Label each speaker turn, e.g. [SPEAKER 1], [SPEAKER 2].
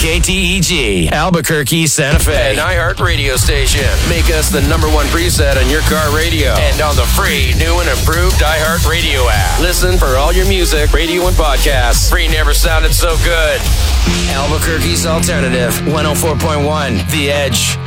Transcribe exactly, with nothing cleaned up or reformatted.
[SPEAKER 1] K T E G, Albuquerque, Santa Fe. An iHeart radio station. Make us the number one preset on your car radio and on the free, new and improved iHeart radio app. Listen for all your music, radio, and podcasts. Free never sounded so good. Albuquerque's alternative, one oh four point one, The Edge.